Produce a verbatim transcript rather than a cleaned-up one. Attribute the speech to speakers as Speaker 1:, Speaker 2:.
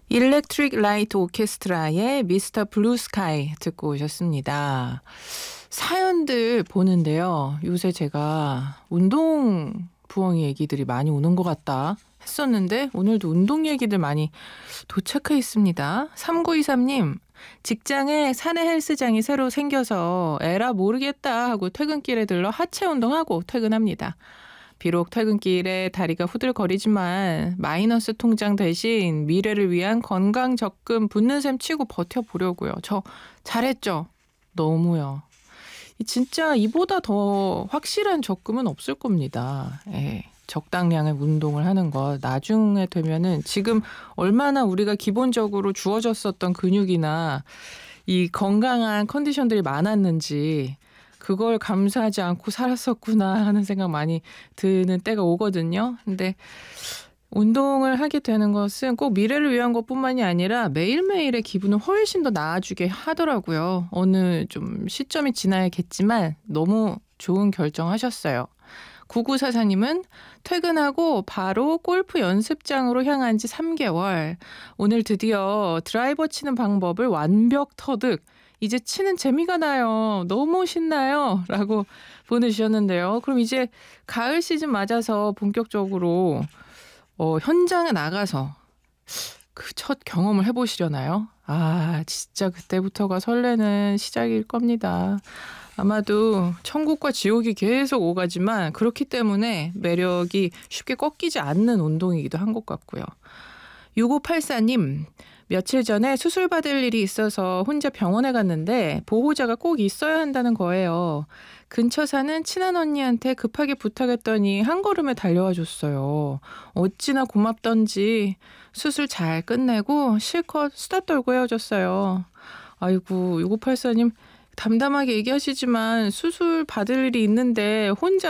Speaker 1: 일렉트릭 라이트 오케스트라의 미스터 블루 스카이 듣고 오셨습니다. 사연들 보는데요. 요새 제가 운동 부엉이 얘기들이 많이 오는 것 같다 했었는데 오늘도 운동 얘기들 많이 도착해 있습니다. 삼구이삼 님, 직장에 사내 헬스장이 새로 생겨서 에라 모르겠다 하고 퇴근길에 들러 하체 운동하고 퇴근합니다. 비록 퇴근길에 다리가 후들거리지만 마이너스 통장 대신 미래를 위한 건강 적금 붙는 셈 치고 버텨보려고요. 저 잘했죠? 너무요. 진짜 이보다 더 확실한 적금은 없을 겁니다. 예, 적당량의 운동을 하는 것. 나중에 되면은 지금 얼마나 우리가 기본적으로 주어졌었던 근육이나 이 건강한 컨디션들이 많았는지 그걸 감수하지 않고 살았었구나 하는 생각 많이 드는 때가 오거든요. 근데 운동을 하게 되는 것은 꼭 미래를 위한 것뿐만이 아니라 매일매일의 기분을 훨씬 더 나아지게 하더라고요. 어느 좀 시점이 지나야겠지만 너무 좋은 결정하셨어요. 구구사사 님은 퇴근하고 바로 골프 연습장으로 향한 지 삼 개월. 오늘 드디어 드라이버 치는 방법을 완벽 터득. 이제 치는 재미가 나요. 너무 신나요. 라고 보내주셨는데요. 그럼 이제 가을 시즌 맞아서 본격적으로 어, 현장에 나가서 그 첫 경험을 해보시려나요? 아, 진짜 그때부터가 설레는 시작일 겁니다. 아마도 천국과 지옥이 계속 오가지만 그렇기 때문에 매력이 쉽게 꺾이지 않는 운동이기도 한 것 같고요. 육오팔사 님, 며칠 전에 수술받을 일이 있어서 혼자 병원에 갔는데 보호자가 꼭 있어야 한다는 거예요. 근처 사는 친한 언니한테 급하게 부탁했더니 한 걸음에 달려와 줬어요. 어찌나 고맙던지 수술 잘 끝내고 실컷 수다 떨고 헤어졌어요. 아이고, 육오팔사 님 담담하게 얘기하시지만 수술 받을 일이 있는데 혼자